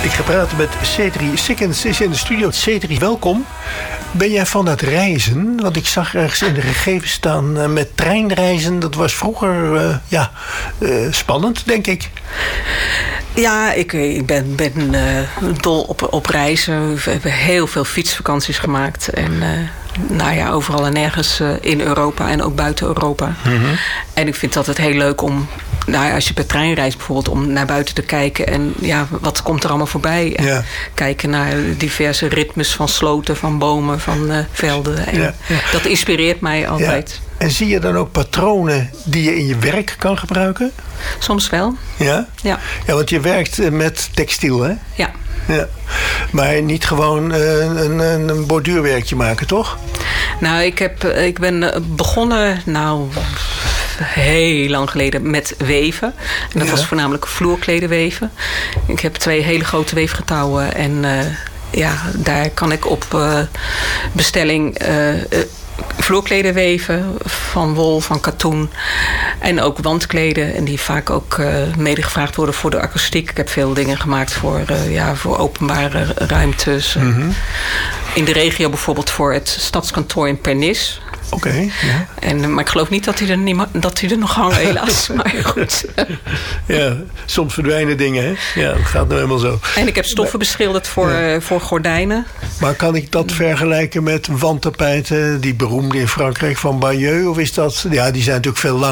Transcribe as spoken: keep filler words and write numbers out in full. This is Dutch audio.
Ik ga praten met Cetri Sikkens, is in de studio. Cetri, welkom. Ben jij van het reizen? Want ik zag ergens in de gegevens staan uh, met treinreizen. Dat was vroeger uh, ja, uh, spannend, denk ik. Ja, ik, ik ben, ben uh, dol op, op reizen. We hebben heel veel fietsvakanties gemaakt. En uh, nou ja, overal en nergens uh, in Europa en ook buiten Europa. Mm-hmm. En ik vind het altijd heel leuk om, nou ja, als je per trein reist bijvoorbeeld, om naar buiten te kijken. En ja, wat komt er allemaal voorbij? En ja. Kijken naar diverse ritmes van sloten, van bomen, van uh, velden. En ja, ja. Dat inspireert mij altijd. Ja. En zie je dan ook patronen die je in je werk kan gebruiken? Soms wel. Ja? Ja, ja, want je werkt met textiel, hè? Ja. Ja. Maar niet gewoon uh, een, een borduurwerkje maken, toch? Nou, ik, heb, ik ben begonnen, nou, heel lang geleden met weven. En dat ja. was voornamelijk vloerkleden weven. Ik heb twee hele grote weefgetouwen en uh, ja, daar kan ik op uh, bestelling Uh, uh, vloerkleden weven van wol, van katoen. En ook wandkleden. En die vaak ook uh, mede gevraagd worden voor de akoestiek. Ik heb veel dingen gemaakt voor, uh, ja, voor openbare ruimtes. Mm-hmm. In de regio bijvoorbeeld voor het stadskantoor in Pernis. Oké. Okay, ja. En, maar ik geloof niet dat die er, niet, dat die er nog hangen, helaas. Maar goed. Ja, soms verdwijnen dingen, hè? Ja, dat gaat nou helemaal zo. En ik heb stoffen maar, beschilderd voor, ja. uh, voor gordijnen. Maar kan ik dat vergelijken met wandtapijten, die beroemde in Frankrijk van Bayeux? Of is dat, ja, die zijn natuurlijk veel langer.